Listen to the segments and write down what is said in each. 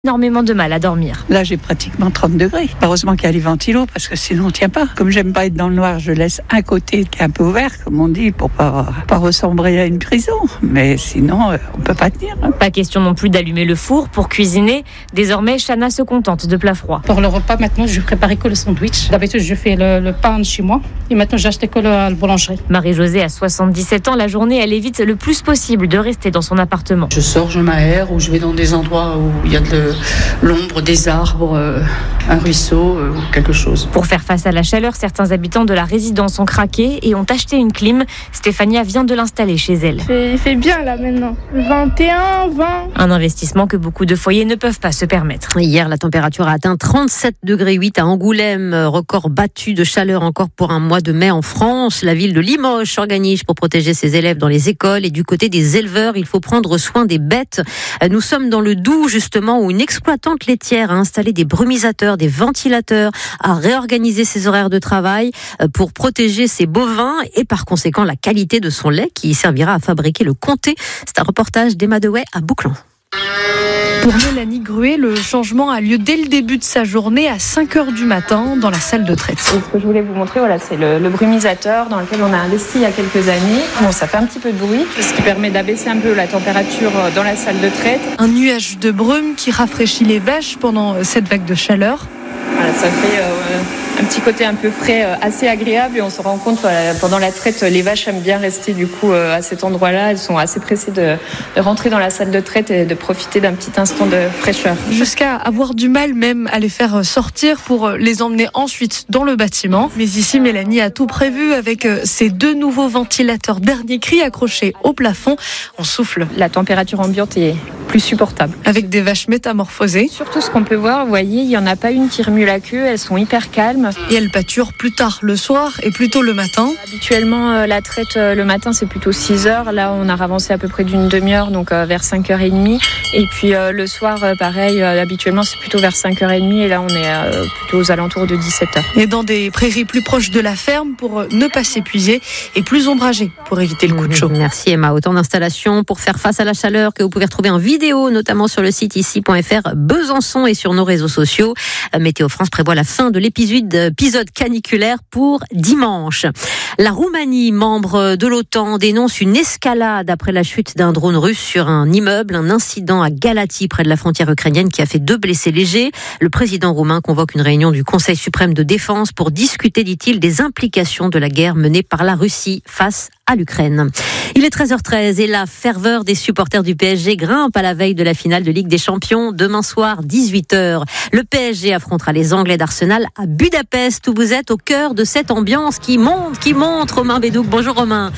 Énormément de mal à dormir. Là, j'ai pratiquement 30 degrés. Heureusement qu'il y a les ventilos parce que sinon on ne tient pas. Comme j'aime pas être dans le noir, je laisse un côté qui est un peu ouvert, comme on dit, pour pas ressembler à une prison. Mais sinon, on peut pas tenir. Pas question non plus d'allumer le four pour cuisiner. Désormais, Chana se contente de plats froids. Pour le repas, maintenant, je préparais que le sandwich. D'habitude, je fais le pain chez moi. Et maintenant, j'ai acheté que la boulangerie. Marie-Josée a 77 ans. La journée, elle évite le plus possible de rester dans son appartement. Je sors, je m'aère, ou je vais dans des endroits où il y a de l'ombre, des arbres, un ruisseau ou quelque chose. Pour faire face à la chaleur, certains habitants de la résidence ont craqué et ont acheté une clim. Stéphania vient de l'installer chez elle. Il fait bien là maintenant. 21, 20. Un investissement que beaucoup de foyers ne peuvent pas se permettre. Hier, la température a atteint 37,8 degrés à Angoulême. Record battu de chaleur encore pour un mois de mai en France. La ville de Limoges s'organise pour protéger ses élèves dans les écoles. Et du côté des éleveurs, il faut prendre soin des bêtes. Nous sommes dans le Doubs, justement, où une exploitante laitière a installé des brumisateurs, des ventilateurs, a réorganisé ses horaires de travail pour protéger ses bovins et par conséquent la qualité de son lait qui servira à fabriquer le comté. C'est un reportage d'Emma Dewey à Bouclan. Pour Mélanie Gruet, le changement a lieu dès le début de sa journée à 5h du matin dans la salle de traite. Et ce que je voulais vous montrer, c'est le brumisateur dans lequel on a investi il y a quelques années. Bon, ça fait un petit peu de bruit, ce qui permet d'abaisser un peu la température dans la salle de traite. Un nuage de brume qui rafraîchit les vaches pendant cette vague de chaleur. Voilà, ça fait un petit côté un peu frais, assez agréable, et on se rend compte pendant la traite, les vaches aiment bien rester du coup à cet endroit-là. Elles sont assez pressées de rentrer dans la salle de traite et de profiter d'un petit instant de fraîcheur. Jusqu'à avoir du mal même à les faire sortir pour les emmener ensuite dans le bâtiment. Mais ici, Mélanie a tout prévu avec ces 2 nouveaux ventilateurs dernier cri accrochés au plafond. On souffle. La température ambiante est plus supportable. Avec des vaches métamorphosées. Surtout ce qu'on peut voir, vous voyez, il n'y en a pas une qui remue la queue, elles sont hyper calmes. Et elles pâturent plus tard le soir et plus tôt le matin. Habituellement, la traite le matin, c'est plutôt 6h. Là, on a ravancé à peu près d'une demi-heure, donc vers 5h30. Et puis le soir, pareil, habituellement, c'est plutôt vers 5h30. Et là, on est plutôt aux alentours de 17h. Et dans des prairies plus proches de la ferme pour ne pas s'épuiser et plus ombragées pour éviter le coup de chaud. Merci Emma. Autant d'installations pour faire face à la chaleur que vous pouvez retrouver en vidéo, notamment sur le site ici.fr Besançon et sur nos réseaux sociaux. Météo France prévoit la fin de l'épisode caniculaire pour dimanche. La Roumanie, membre de l'OTAN, dénonce une escalade après la chute d'un drone russe sur un immeuble, un incident à Galati près de la frontière ukrainienne qui a fait 2 blessés légers. Le président roumain convoque une réunion du Conseil suprême de défense pour discuter, dit-il, des implications de la guerre menée par la Russie face à l'Ukraine. Il est 13h13 et la ferveur des supporters du PSG grimpe à la veille de la finale de Ligue des Champions. Demain soir, 18h. Le PSG affrontera les Anglais d'Arsenal à Budapest, où vous êtes au cœur de cette ambiance qui monte. Romain Bédouc. Bonjour Romain.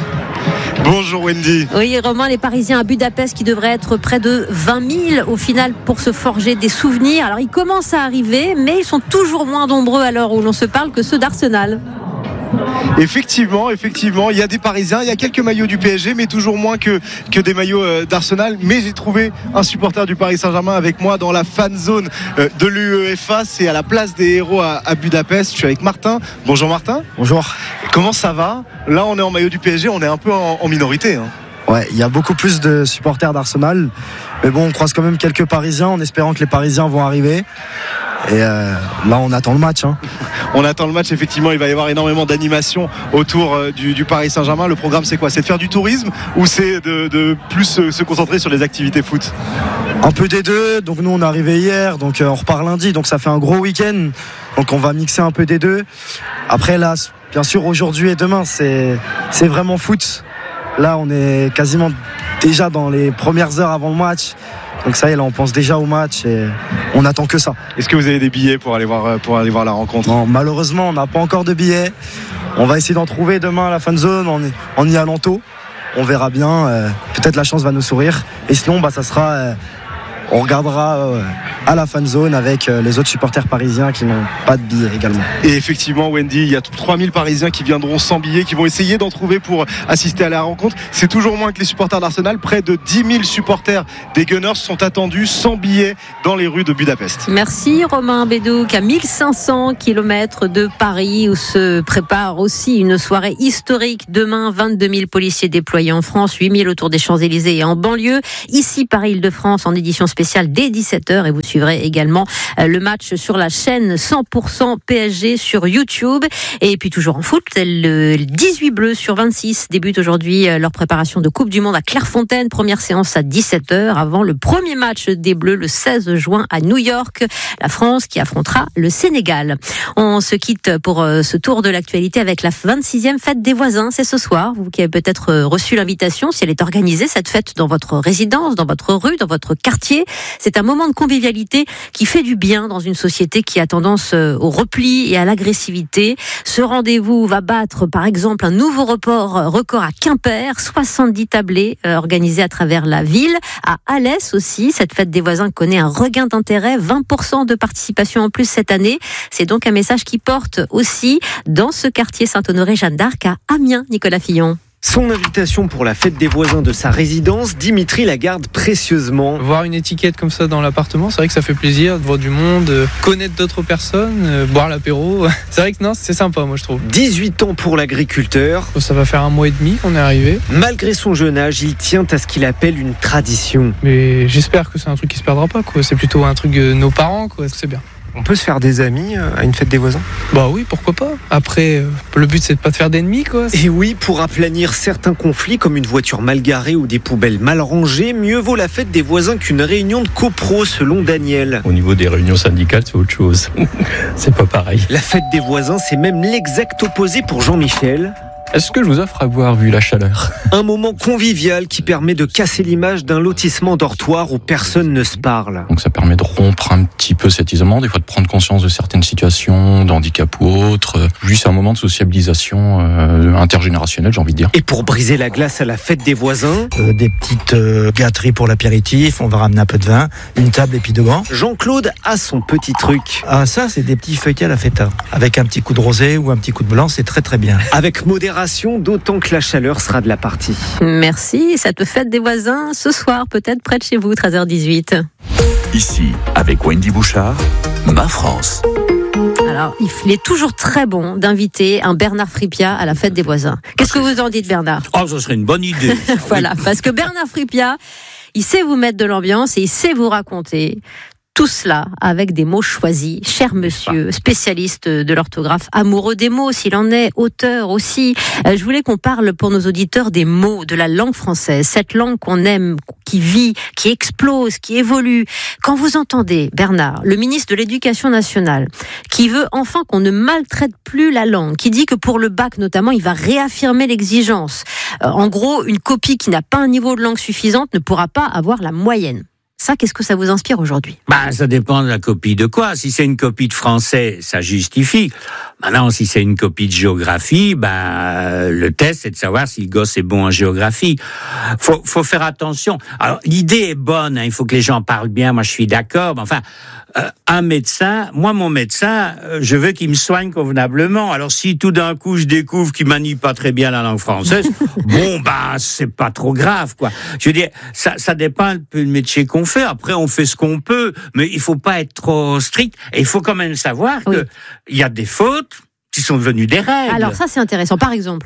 Bonjour Wendy. Oui Romain, les Parisiens à Budapest qui devraient être près de 20 000 au final pour se forger des souvenirs. Alors ils commencent à arriver, mais ils sont toujours moins nombreux à l'heure où l'on se parle que ceux d'Arsenal. Effectivement, il y a des Parisiens, il y a quelques maillots du PSG, mais toujours moins que des maillots d'Arsenal. Mais j'ai trouvé un supporter du Paris Saint-Germain avec moi dans la fan zone de l'UEFA. C'est à la place des Héros à Budapest. Je suis avec Martin. Bonjour Martin. Bonjour. Comment ça va ? Là, on est en maillot du PSG, on est un peu en minorité. Ouais, il y a beaucoup plus de supporters d'Arsenal. Mais bon, on croise quand même quelques Parisiens en espérant que les Parisiens vont arriver. Et là, on attend le match. On attend le match, effectivement. Il va y avoir énormément d'animation autour du Paris Saint-Germain. Le programme, c'est quoi ? C'est de faire du tourisme ou c'est de plus se concentrer sur les activités foot ? Un peu des deux. Donc nous, on est arrivé hier, donc on repart lundi. Donc ça fait un gros week-end. Donc on va mixer un peu des deux. Après là, bien sûr, aujourd'hui et demain, c'est vraiment foot. Là, on est quasiment déjà dans les premières heures avant le match. Donc ça y est, là on pense déjà au match et on attend que ça. Est-ce que vous avez des billets pour aller voir la rencontre ? Non, malheureusement on n'a pas encore de billets. On va essayer d'en trouver demain à la fan zone en y allant tôt. On verra bien, peut-être la chance va nous sourire. Et sinon ça sera, on regardera à la fan zone avec les autres supporters parisiens qui n'ont pas de billets également. Et effectivement, Wendy, il y a 3000 Parisiens qui viendront sans billets, qui vont essayer d'en trouver pour assister à la rencontre. C'est toujours moins que les supporters d'Arsenal. Près de 10 000 supporters des Gunners sont attendus sans billets dans les rues de Budapest. Merci Romain Bédouc. À 1500 km de Paris où se prépare aussi une soirée historique. Demain, 22 000 policiers déployés en France, 8 000 autour des Champs-Élysées et en banlieue. Ici, Paris-Île-de-France en édition spéciale dès 17h et vous suivrez également le match sur la chaîne 100% PSG sur YouTube. Et puis toujours en foot, le 18 Bleus sur 26 débute aujourd'hui leur préparation de Coupe du Monde à Clairefontaine. Première séance à 17h avant le premier match des Bleus le 16 juin à New York. La France qui affrontera le Sénégal. On se quitte pour ce tour de l'actualité avec la 26e fête des voisins. C'est ce soir. Vous qui avez peut-être reçu l'invitation, si elle est organisée, cette fête dans votre résidence, dans votre rue, dans votre quartier. C'est un moment de convivialité qui fait du bien dans une société qui a tendance au repli et à l'agressivité. Ce rendez-vous va battre, par exemple, un nouveau record à Quimper, 70 tablés organisés à travers la ville. À Alès aussi, cette fête des voisins connaît un regain d'intérêt, 20% de participation en plus cette année. C'est donc un message qui porte aussi dans ce quartier Saint-Honoré-Jeanne d'Arc à Amiens, Nicolas Fillon. Son invitation pour la fête des voisins de sa résidence, Dimitri la garde précieusement. Voir une étiquette comme ça dans l'appartement, c'est vrai que ça fait plaisir de voir du monde, connaître d'autres personnes, boire l'apéro. C'est vrai que non, c'est sympa moi je trouve. 18 ans pour l'agriculteur. Ça va faire 1 mois et demi qu'on est arrivé. Malgré son jeune âge, il tient à ce qu'il appelle une tradition. Mais j'espère que c'est un truc qui se perdra pas quoi. C'est plutôt un truc de nos parents quoi, c'est bien. On peut se faire des amis à une fête des voisins ? Bah oui, pourquoi pas. Après, le but c'est de pas te faire d'ennemis quoi. Et oui, pour aplanir certains conflits comme une voiture mal garée ou des poubelles mal rangées, mieux vaut la fête des voisins qu'une réunion de copro selon Daniel. Au niveau des réunions syndicales, c'est autre chose. C'est pas pareil. La fête des voisins, c'est même l'exact opposé pour Jean-Michel. Est-ce que je vous offre à boire vu la chaleur ? Un moment convivial qui permet de casser l'image d'un lotissement dortoir où personne ne se parle. Donc ça permet de rompre un petit peu cet isolement, des fois de prendre conscience de certaines situations, d'handicap ou autres. Juste un moment de sociabilisation intergénérationnelle, j'ai envie de dire. Et pour briser la glace à la fête des voisins, des petites gâteries pour l'apéritif, on va ramener un peu de vin, une table et puis 2 bancs. Jean-Claude a son petit truc. Ah ça, c'est des petits feuilletés à la feta. Avec un petit coup de rosé ou un petit coup de blanc, c'est très très bien. Avec modération, d'autant que la chaleur sera de la partie. Merci, cette fête des voisins, ce soir peut-être près de chez vous, 13h18. Ici, avec Wendy Bouchard, Ma France. Alors, il est toujours très bon d'inviter un Bernard Fripia à la fête des voisins. Qu'est-ce que vous en dites, Bernard ? Oh, ça serait une bonne idée. Voilà, parce que Bernard Fripia, il sait vous mettre de l'ambiance et il sait vous raconter tout cela avec des mots choisis. Cher monsieur, spécialiste de l'orthographe, amoureux des mots s'il en est, auteur aussi. Je voulais qu'on parle pour nos auditeurs des mots, de la langue française. Cette langue qu'on aime, qui vit, qui explose, qui évolue. Quand vous entendez, Bernard, le ministre de l'Éducation nationale, qui veut enfin qu'on ne maltraite plus la langue, qui dit que pour le bac notamment, il va réaffirmer l'exigence. En gros, une copie qui n'a pas un niveau de langue suffisante ne pourra pas avoir la moyenne. Ça, qu'est-ce que ça vous inspire aujourd'hui ? Ça dépend de la copie de quoi. Si c'est une copie de français, ça justifie. Maintenant, si c'est une copie de géographie, le test, c'est de savoir si le gosse est bon en géographie. Faut faire attention. Alors, l'idée est bonne, hein, il faut que les gens parlent bien, moi je suis d'accord, mais enfin, mon médecin, je veux qu'il me soigne convenablement. Alors si tout d'un coup je découvre qu'il manie pas très bien la langue française, c'est pas trop grave, quoi. Je veux dire, ça dépend un peu du métier qu'on fait. Après, on fait ce qu'on peut, mais il faut pas être trop strict. Et il faut quand même savoir que il y a des fautes qui sont devenues des règles. Alors ça, c'est intéressant. Par exemple,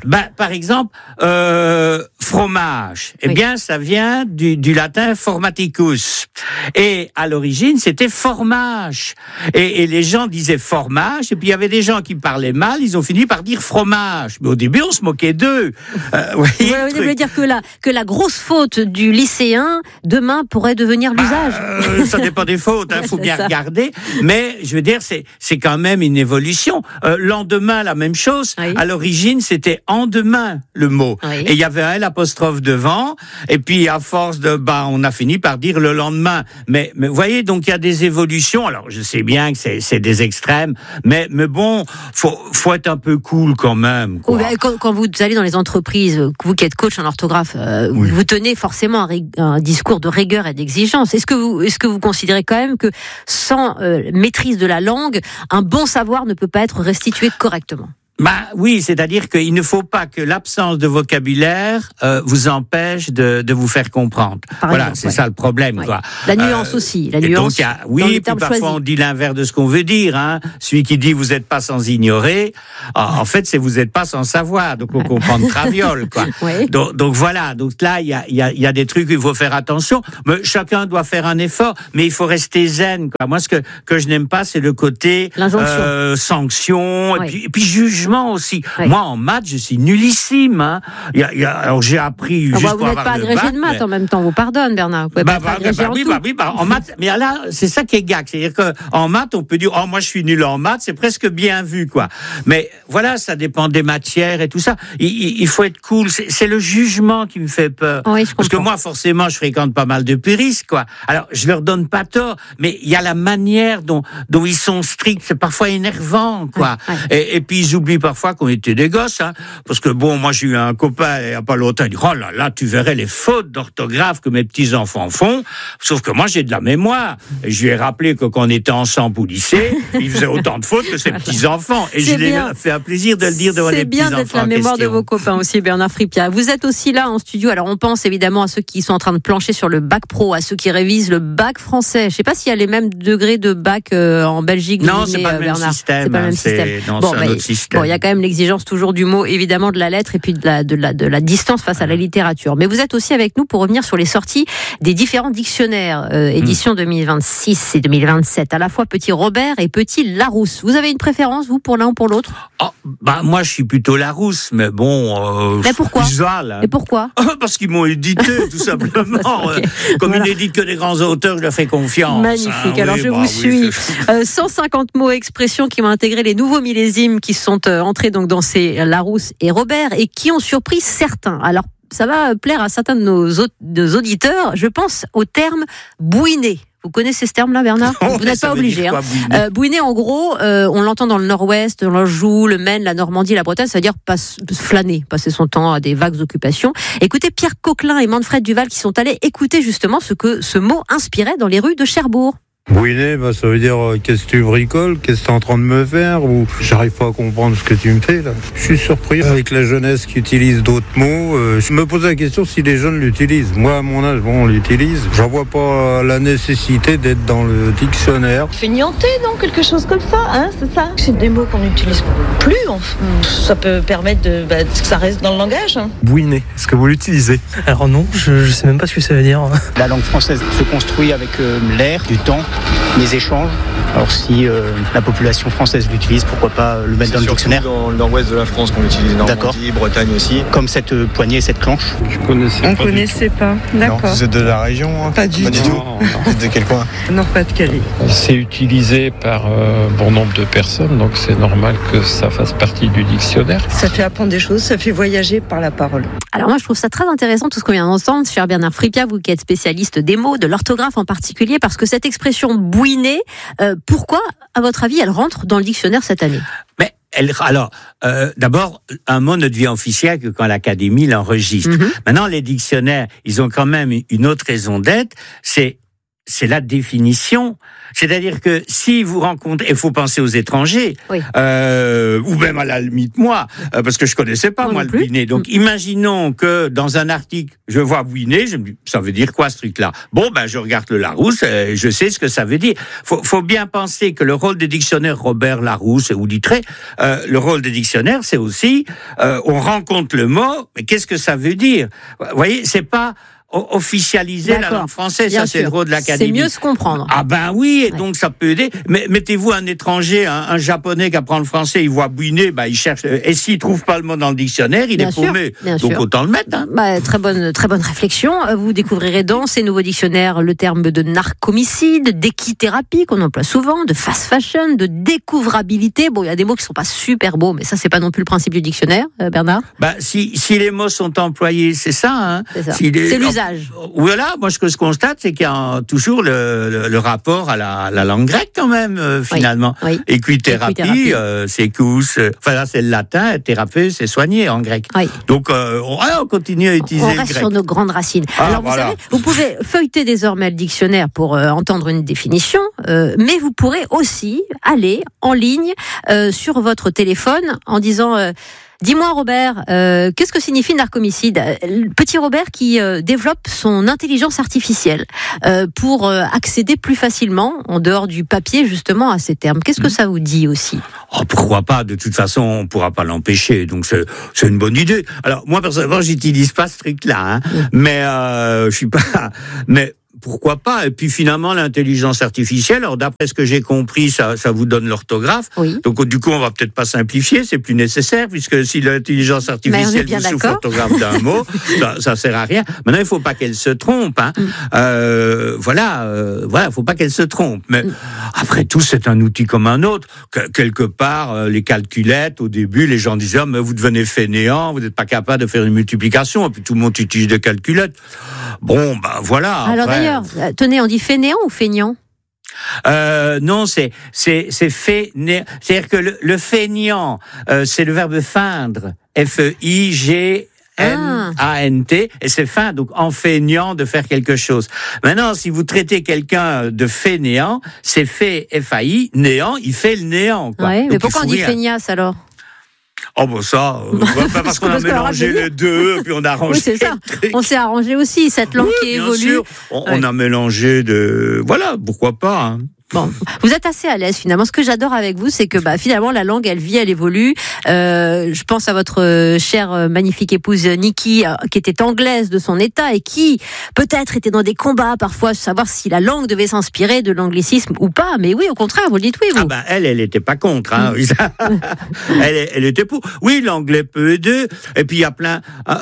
fromage. Eh bien, ça vient du latin formaticus. Et à l'origine, c'était formage. Et les gens disaient formage. Et puis, il y avait des gens qui parlaient mal. Ils ont fini par dire fromage. Mais au début, on se moquait d'eux. Vous voulez dire que la grosse faute du lycéen, demain, pourrait devenir l'usage? Ça dépend des fautes. Faut bien regarder. Mais, je veux dire, c'est quand même une évolution. L'an 2000, lendemain, la même chose. Oui. À l'origine, c'était en demain, le mot. Oui. Et il y avait un L' devant. Et puis, à force on a fini par dire le lendemain. Mais vous voyez, donc il y a des évolutions. Alors, je sais bien que c'est des extrêmes. Mais bon, faut être un peu cool quand même, quoi. Quand vous allez dans les entreprises, vous qui êtes coach en orthographe, vous tenez forcément un discours de rigueur et d'exigence. Est-ce que vous considérez quand même que sans maîtrise de la langue, un bon savoir ne peut pas être restitué correctement? Oui, c'est-à-dire qu'il ne faut pas que l'absence de vocabulaire vous empêche de vous faire comprendre. C'est ça le problème, quoi. La nuance aussi, la nuance. Donc, parfois on dit l'inverse de ce qu'on veut dire, hein. Celui qui dit vous n'êtes pas sans ignorer, en fait c'est vous n'êtes pas sans savoir. Donc on comprend de traviole, quoi. Oui. Donc voilà. Donc là il y a des trucs où il faut faire attention. Mais chacun doit faire un effort, mais il faut rester zen, quoi. Moi ce que je n'aime pas, c'est le côté sanction et puis jugement aussi. Oui. Moi, en maths, je suis nullissime. Hein. Alors, j'ai appris juste pour avoir le bac. Vous n'êtes pas agrégé de maths en même temps. Vous pardonne, Bernard. Vous en maths. Mais là, c'est ça qui est gag. C'est-à-dire qu'en maths, on peut dire, moi, je suis nul en maths. C'est presque bien vu, quoi. Mais voilà, ça dépend des matières et tout ça. Il faut être cool. C'est le jugement qui me fait peur. Oui, je comprends. Parce que moi, forcément, je fréquente pas mal de puristes, quoi. Alors, je leur donne pas tort, mais il y a la manière dont ils sont stricts. C'est parfois énervant, quoi. Et puis, ils oublient parfois qu'on était des gosses, hein, parce que moi j'ai eu un copain il y a pas longtemps, il dit oh là tu verrais les fautes d'orthographe que mes petits enfants font, sauf que moi j'ai de la mémoire, et je lui ai rappelé que quand on était ensemble au lycée, il faisait autant de fautes que ses petits enfants, et je lui ai fait un plaisir de le dire devant les petits enfants. C'est bien d'être la mémoire de vos copains aussi, Bernard Fripia. Vous êtes aussi là en studio, alors on pense évidemment à ceux qui sont en train de plancher sur le bac pro, à ceux qui révisent le bac français. Je sais pas s'il y a les mêmes degrés de bac en Belgique. Non, c'est pas le même système. C'est pas le même système. C'est un autre système. Il y a quand même l'exigence toujours du mot, évidemment de la lettre et puis de la distance face à la littérature. Mais vous êtes aussi avec nous pour revenir sur les sorties des différents dictionnaires, édition 2026 et 2027, à la fois Petit Robert et Petit Larousse. Vous avez une préférence, vous, pour l'un ou pour l'autre? Moi, je suis plutôt Larousse, mais bon... mais pourquoi? Et pourquoi? Parce qu'ils m'ont édité, tout simplement. Okay. Comme ils n'éditent que des grands auteurs, je leur fais confiance. Magnifique. Alors, je vous suis. 150 mots, expressions qui vont intégrer les nouveaux millésimes qui sont entrés donc dans ces Larousse et Robert et qui ont surpris certains. Alors, ça va plaire à certains de nos auditeurs. Je pense au terme bouiner. Vous connaissez ce terme-là, Bernard? Vous n'êtes pas obligé. Bouiner, en gros, on l'entend dans le Nord-Ouest, dans l'Anjou, le Maine, la Normandie, la Bretagne, ça veut dire flâner, passer son temps à des vagues occupations. Écoutez Pierre Coquelin et Manfred Duval qui sont allés écouter justement ce que ce mot inspirait dans les rues de Cherbourg. Bouiner, ça veut dire qu'est-ce que tu bricoles, qu'est-ce que tu es en train de me faire, ou j'arrive pas à comprendre ce que tu me fais là. Je suis surpris avec la jeunesse qui utilise d'autres mots. Je me pose la question si les jeunes l'utilisent. Moi, à mon âge, on l'utilise. J'en vois pas la nécessité d'être dans le dictionnaire. Feignanter, non? Quelque chose comme ça, hein, c'est ça? C'est des mots qu'on n'utilise plus. Ça peut permettre que ça reste dans le langage. Hein. Bouiner, est-ce que vous l'utilisez? Alors non, je sais même pas ce que ça veut dire. La langue française se construit avec l'air, du temps, les échanges. Alors si la population française l'utilise, pourquoi pas le mettre dans le dictionnaire? C'est dans le nord-ouest de la France qu'on l'utilise, Normandie, Bretagne aussi. Comme cette poignée et cette clanche. On connaissait pas, d'accord. Non, vous êtes de la région? Hein? Pas du tout. Vous êtes de quel coin? Nord-Pas-de-Calais. C'est utilisé par bon nombre de personnes, donc c'est normal que ça fasse partie du dictionnaire. Ça fait apprendre des choses, ça fait voyager par la parole. Alors moi je trouve ça très intéressant tout ce qu'on vient d'entendre, cher Bernard Fripia, vous qui êtes spécialiste des mots, de l'orthographe en particulier, parce que cette expression bouiner, pourquoi, à votre avis, elle rentre dans le dictionnaire cette année? Mais d'abord, un mot ne devient officiel que quand l'Académie l'enregistre. Maintenant, les dictionnaires, ils ont quand même une autre raison d'être, c'est la définition. C'est-à-dire que si vous rencontrez, il faut penser aux étrangers, oui. Ou même à la limite moi, parce que je connaissais pas moi le bouiner. Donc imaginons que dans un article, je vois bouiner, je me dis ça veut dire quoi ce truc-là? Bon je regarde le Larousse, je sais ce que ça veut dire. Faut bien penser que le rôle des dictionnaires Robert Larousse ou Littré, le rôle des dictionnaires c'est aussi on rencontre le mot, mais qu'est-ce que ça veut dire? Vous voyez, c'est pas officialiser la langue française. Bien ça, c'est le rôle de l'Académie. C'est mieux se comprendre. Ah ben oui, et donc ça peut aider. Mais mettez-vous un étranger, un Japonais qui apprend le français, il voit bouiner, il cherche. Et s'il trouve pas le mot dans le dictionnaire, il est paumé. Donc autant le mettre. Très bonne réflexion. Vous découvrirez dans ces nouveaux dictionnaires le terme de narcomicide, d'équithérapie qu'on emploie souvent, de fast fashion, de découvrabilité. Bon, il y a des mots qui sont pas super beaux, mais ça c'est pas non plus le principe du dictionnaire, Bernard. Si les mots sont employés, c'est ça. Hein. C'est ça. C'est l'usage. Voilà, moi ce que je constate, c'est qu'il y a toujours le rapport à la langue grecque quand même, finalement. Oui. Équithérapie, c'est cous, là c'est le latin, thérapie, c'est soigner en grec. Oui. Donc on continue à utiliser le grec. On reste sur nos grandes racines. Alors vous savez, vous pouvez feuilleter désormais le dictionnaire pour entendre une définition, mais vous pourrez aussi aller en ligne sur votre téléphone en disant... Dis-moi Robert, qu'est-ce que signifie narcomicide ? Petit Robert qui développe son intelligence artificielle pour accéder plus facilement, en dehors du papier justement, à ces termes. Qu'est-ce que ça vous dit aussi ? Pourquoi pas ? De toute façon, on ne pourra pas l'empêcher, donc c'est une bonne idée. Alors moi personnellement, j'utilise pas ce truc-là, mais je suis pas... Mais pourquoi pas ? Et puis finalement, l'intelligence artificielle, alors d'après ce que j'ai compris, ça vous donne l'orthographe. Oui. Donc du coup, on va peut-être pas simplifier, c'est plus nécère, puisque si l'intelligence artificielle vous souffle l'orthographe d'un mot, ça sert à rien. Maintenant, il faut pas qu'elle se trompe. Voilà, faut pas qu'elle se trompe. Mais après tout, c'est un outil comme un autre. Quelque part, les calculettes, au début, les gens disaient mais vous devenez fainéant, vous n'êtes pas capable de faire une multiplication. Et puis tout le monde utilise des calculettes. Bon, voilà. Alors d'ailleurs, tenez, on dit fainéant ou feignant ? Non, c'est fainéant. C'est-à-dire que le feignant, c'est le verbe feindre. F-E-I-G. N-A-N-T, et c'est fin, donc en feignant de faire quelque chose. Maintenant, si vous traitez quelqu'un de fainéant, c'est fait F-A-I, néant, il fait le néant. Quoi. Ouais, mais pourquoi on dit feignasse alors ? Ça, parce qu'on a mélangé les deux, puis on a arrangé. Oui, c'est ça. On s'est arrangé aussi, cette langue qui évolue. Bien sûr. On a mélangé pourquoi pas, Bon, vous êtes assez à l'aise finalement. Ce que j'adore avec vous, c'est que finalement la langue, elle vit, elle évolue. Je pense à votre chère magnifique épouse Niki, qui était anglaise de son état et qui peut-être était dans des combats parfois, savoir si la langue devait s'inspirer de l'anglicisme ou pas. Mais oui, au contraire, vous le dites oui. Vous. Elle était pas contre. Elle était pour. Oui, l'anglais peut aider. Et puis il y a plein.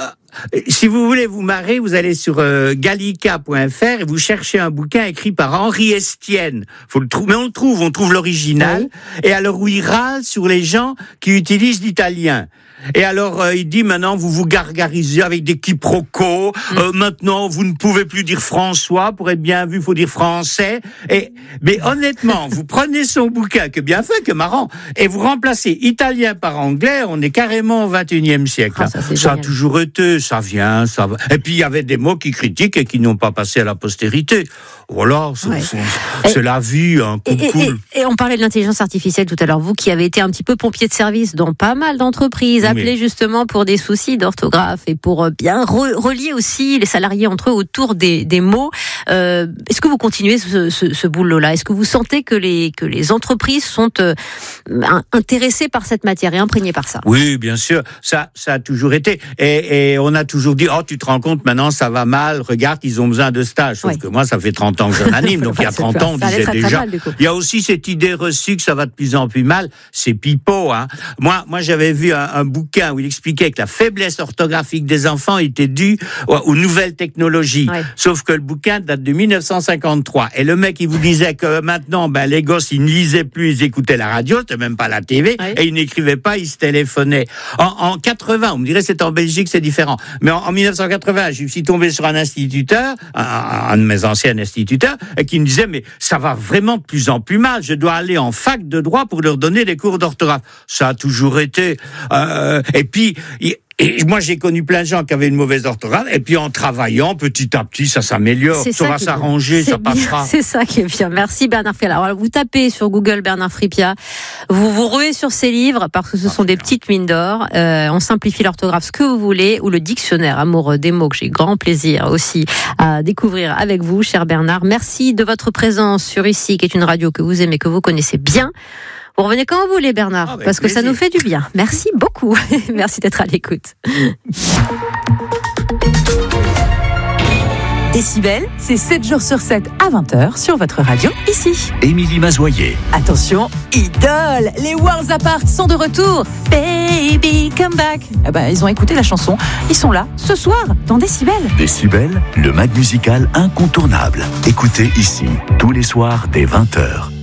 Si vous voulez vous marrer, vous allez sur gallica.fr et vous cherchez un bouquin écrit par Henri Estienne. Faut le trouver, mais on trouve l'original. Oui. Et alors où il râle sur les gens qui utilisent l'italien. Et alors, il dit maintenant, vous vous gargarisez avec des quiproquos. Maintenant, vous ne pouvez plus dire François. Pour être bien vu, il faut dire français. Mais honnêtement, vous prenez son bouquin, que bien fait, que marrant, et vous remplacez italien par anglais, on est carrément au 21e siècle. Ça a toujours été, ça vient, ça va. Et puis, il y avait des mots qui critiquent et qui n'ont pas passé à la postérité. Voilà, c'est la vie, un coup cool. Et on parlait de l'intelligence artificielle tout à l'heure. Vous qui avez été un petit peu pompier de service dans pas mal d'entreprises, appelé justement pour des soucis d'orthographe et pour bien relier aussi les salariés entre eux autour des mots. Est-ce que vous continuez ce boulot-là ? Est-ce que vous sentez que les entreprises sont intéressées par cette matière et imprégnées par ça ? Oui, bien sûr. Ça a toujours été. Et on a toujours dit, tu te rends compte, maintenant ça va mal, regarde, ils ont besoin de stage. Sauf que moi, ça fait 30 ans que j'en anime, donc il y a 30 ans, on disait déjà. Il y a aussi cette idée reçue que ça va de plus en plus mal. C'est pipeau, Moi, j'avais vu un bouquin où il expliquait que la faiblesse orthographique des enfants était due aux nouvelles technologies. Ouais. Sauf que le bouquin date de 1953. Et le mec, il vous disait que maintenant, les gosses, ils ne lisaient plus, ils écoutaient la radio, c'était même pas la TV, et ils n'écrivaient pas, ils se téléphonaient. En 80, on me dirait c'est en Belgique, c'est différent. Mais en 1980, je suis tombé sur un instituteur, un de mes anciens instituteurs, qui me disait, mais ça va vraiment de plus en plus mal. Je dois aller en fac de droit pour leur donner des cours d'orthographe. Ça a toujours été. Et puis, moi, j'ai connu plein de gens qui avaient une mauvaise orthographe, et puis en travaillant, petit à petit, ça s'améliore. Ça va s'arranger, ça passera. C'est ça qui est bien. Merci Bernard Fripia. Alors, vous tapez sur Google Bernard Fripia, vous vous ruez sur ses livres, parce que ce sont des petites mines d'or. On simplifie l'orthographe, ce que vous voulez, ou le dictionnaire amoureux des mots, que j'ai grand plaisir aussi à découvrir avec vous, cher Bernard. Merci de votre présence sur ICI, qui est une radio que vous aimez, que vous connaissez bien. Vous revenez quand vous voulez, Bernard, parce que ça nous fait du bien. Merci beaucoup. Merci d'être à l'écoute. Décibel, c'est 7 jours sur 7 à 20h sur votre radio, ici. Émilie Mazoyer. Attention, Idol, les Worlds Apart sont de retour. Baby, come back. Ils ont écouté la chanson. Ils sont là, ce soir, dans Décibel. Décibel, le mag musical incontournable. Écoutez ici, tous les soirs dès 20h.